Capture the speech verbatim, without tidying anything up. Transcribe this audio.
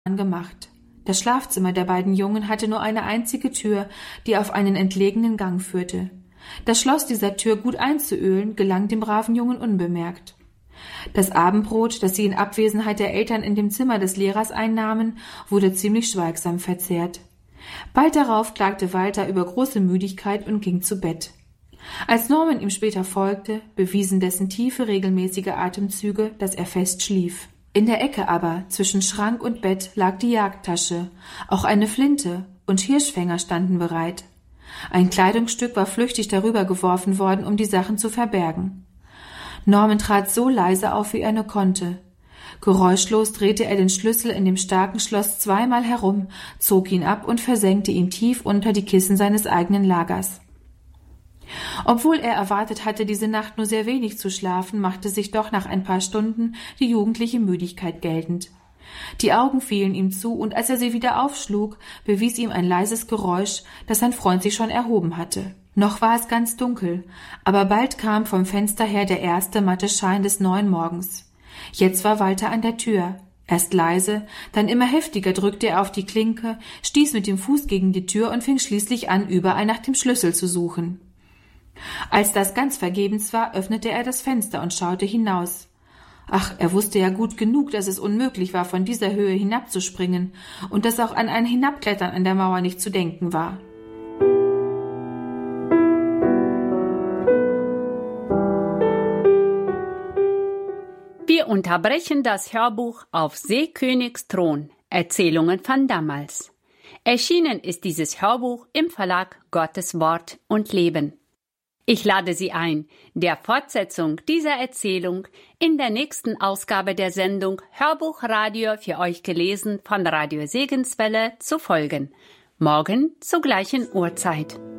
gemacht. Das Schlafzimmer der beiden Jungen hatte nur eine einzige Tür, die auf einen entlegenen Gang führte. Das Schloss dieser Tür gut einzuölen, gelang dem braven Jungen unbemerkt. Das Abendbrot, das sie in Abwesenheit der Eltern in dem Zimmer des Lehrers einnahmen, wurde ziemlich schweigsam verzehrt. Bald darauf klagte Walter über große Müdigkeit und ging zu Bett. Als Norman ihm später folgte, bewiesen dessen tiefe, regelmäßige Atemzüge, dass er fest schlief. In der Ecke aber, zwischen Schrank und Bett, lag die Jagdtasche, auch eine Flinte und Hirschfänger standen bereit. Ein Kleidungsstück war flüchtig darüber geworfen worden, um die Sachen zu verbergen. Norman trat so leise auf, wie er nur konnte. Geräuschlos drehte er den Schlüssel in dem starken Schloss zweimal herum, zog ihn ab und versenkte ihn tief unter die Kissen seines eigenen Lagers. Obwohl er erwartet hatte, diese Nacht nur sehr wenig zu schlafen, machte sich doch nach ein paar Stunden die jugendliche Müdigkeit geltend. Die Augen fielen ihm zu, und als er sie wieder aufschlug, bewies ihm ein leises Geräusch, dass sein Freund sich schon erhoben hatte. Noch war es ganz dunkel, aber bald kam vom Fenster her der erste matte Schein des neuen Morgens. Jetzt war Walter an der Tür. Erst leise, dann immer heftiger drückte er auf die Klinke, stieß mit dem Fuß gegen die Tür und fing schließlich an, überall nach dem Schlüssel zu suchen. Als das ganz vergebens war, öffnete er das Fenster und schaute hinaus. Ach, er wusste ja gut genug, dass es unmöglich war, von dieser Höhe hinabzuspringen und dass auch an ein Hinabklettern an der Mauer nicht zu denken war. Wir unterbrechen das Hörbuch auf Seekönigs Thron, Erzählungen von damals. Erschienen ist dieses Hörbuch im Verlag Gottes Wort und Leben. Ich lade Sie ein, der Fortsetzung dieser Erzählung in der nächsten Ausgabe der Sendung Hörbuchradio für euch gelesen von Radio Segenswelle zu folgen. Morgen zur gleichen Uhrzeit.